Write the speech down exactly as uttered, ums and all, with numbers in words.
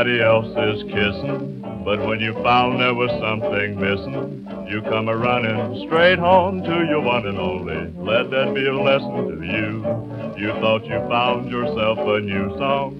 Everybody else is kissing, but when you found there was something missing, you come a running straight home to your one and only. Let that be a lesson to you. You thought you found yourself a new song,